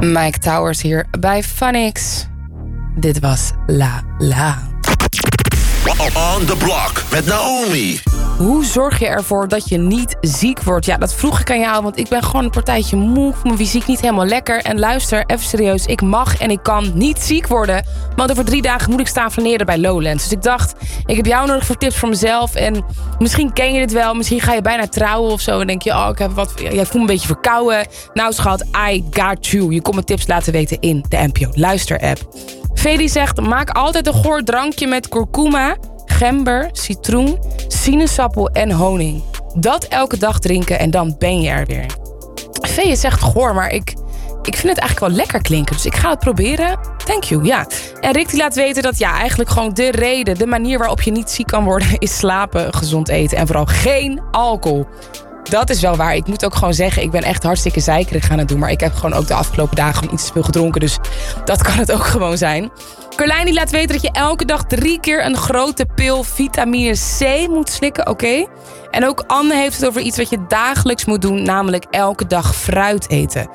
Mike Towers hier bij Phonics. Dit was La La. On the Block met Naomi. Hoe zorg je ervoor dat je niet ziek wordt? Ja, dat vroeg ik aan jou, want ik ben gewoon een partijtje moe. Ik voel me fysiek niet helemaal lekker. En luister, even serieus, ik mag en ik kan niet ziek worden. Want over 3 dagen moet ik staan flaneren bij Lowlands. Dus ik dacht, ik heb jou nodig voor tips voor mezelf. En misschien ken je dit wel. Misschien ga je bijna trouwen of zo. En denk je, ik heb wat. Jij voelt me een beetje verkouden. Nou schat, I got you. Je kon me tips laten weten in de NPO Luister-app. Feli zegt, maak altijd een goor drankje met kurkuma, gember, citroen, sinaasappel en honing. Dat elke dag drinken en dan ben je er weer. Vee zegt goor, maar ik vind het eigenlijk wel lekker klinken. Dus ik ga het proberen. Thank you, ja. En Rick die laat weten dat eigenlijk gewoon de manier waarop je niet ziek kan worden is slapen, gezond eten en vooral geen alcohol. Dat is wel waar. Ik moet ook gewoon zeggen, ik ben echt hartstikke zeikerig aan het doen. Maar ik heb gewoon ook de afgelopen dagen gewoon iets te veel gedronken. Dus dat kan het ook gewoon zijn. Carlijn die laat weten dat je elke dag 3 keer een grote pil vitamine C moet slikken. Oké? En ook Anne heeft het over iets wat je dagelijks moet doen. Namelijk elke dag fruit eten.